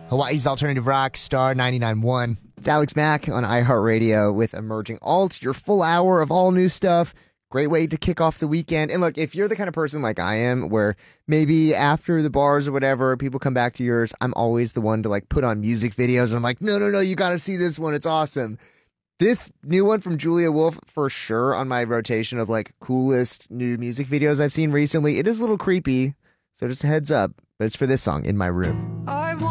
Hawaii's alternative rock, Star 99.1. It's Alex Mack on iHeartRadio with Emerging Alt, your full hour of all new stuff. Great way to kick off the weekend. And look, if you're the kind of person like I am, where maybe after the bars or whatever, people come back to yours, I'm always the one to like put on music videos. And I'm like, no, you got to see this one. It's awesome. This new one from Julia Wolf, for sure, on my rotation of like coolest new music videos I've seen recently. It is a little creepy, so just a heads up. But it's for this song, In My Room.